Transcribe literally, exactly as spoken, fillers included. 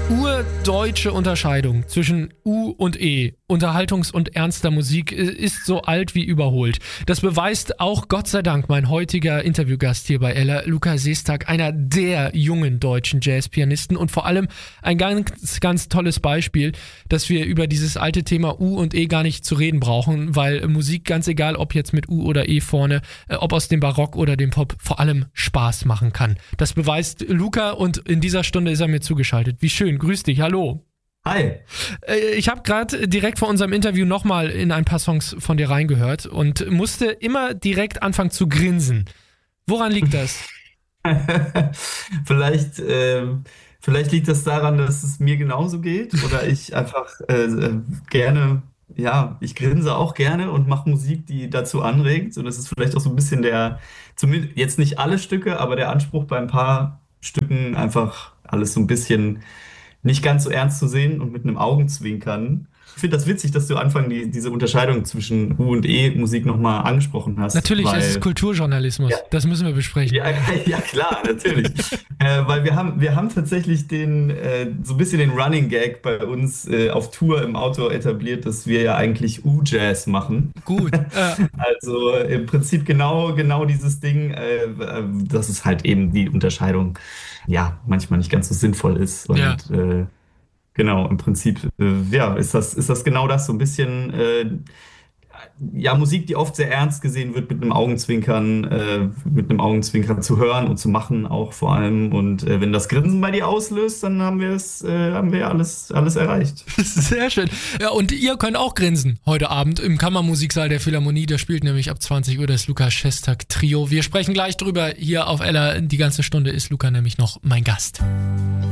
urdeutsche Unterscheidung zwischen U und E, Unterhaltungs- und ernster Musik, ist so alt wie überholt. Das beweist auch Gott sei Dank mein heutiger Interviewgast hier bei Ella, Luca Seestag, einer der jungen deutschen Jazzpianisten und vor allem ein ganz, ganz tolles Beispiel, dass wir über dieses alte Thema U und E gar nicht zu reden brauchen, weil Musik, ganz egal ob jetzt mit U oder E vorne, ob aus dem Barock oder dem Pop, vor allem Spaß machen kann. Das beweist Luca und in dieser Stunde ist er mir zugeschaltet. Wie schön, grüß dich, hallo. Hi. Ich habe gerade direkt vor unserem Interview nochmal in ein paar Songs von dir reingehört und musste immer direkt anfangen zu grinsen. Woran liegt das? vielleicht, äh, vielleicht liegt das daran, dass es mir genauso geht oder ich einfach äh, gerne, ja, ich grinse auch gerne und mache Musik, die dazu anregt. Und das ist vielleicht auch so ein bisschen der, zumindest jetzt nicht alle Stücke, aber der Anspruch bei ein paar Stücken einfach alles so ein bisschen nicht ganz so ernst zu sehen und mit einem Augenzwinkern. Ich finde das witzig, dass du Anfang die, diese Unterscheidung zwischen U- und E-Musik nochmal angesprochen hast. Natürlich, weil, es ist Kulturjournalismus. Ja, das müssen wir besprechen. Ja, ja klar, natürlich. äh, weil wir haben, wir haben tatsächlich den, äh, so ein bisschen den Running Gag bei uns äh, auf Tour im Auto etabliert, dass wir ja eigentlich U-Jazz machen. Gut. Äh. Also im Prinzip genau, genau dieses Ding, äh, dass es halt eben die Unterscheidung ja manchmal nicht ganz so sinnvoll ist. Und ja. äh, genau, im Prinzip äh, ja, ist das, ist das genau das, so ein bisschen äh, ja, Musik, die oft sehr ernst gesehen wird, mit einem Augenzwinkern, äh, mit einem Augenzwinkern zu hören und zu machen auch vor allem. Und äh, wenn das Grinsen bei dir auslöst, dann haben wir es, äh, haben wir alles, alles erreicht. Sehr schön. Ja, und ihr könnt auch grinsen heute Abend im Kammermusiksaal der Philharmonie. Da spielt nämlich ab zwanzig Uhr das Luca Seestag Trio. Wir sprechen gleich drüber hier auf Ella. Die ganze Stunde ist Luca nämlich noch mein Gast.